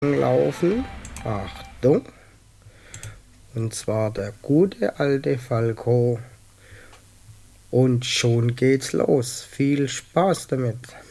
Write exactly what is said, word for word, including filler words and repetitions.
laufen. Achtung. Und zwar der gute alte Falco. Und schon geht's los. Viel Spaß damit.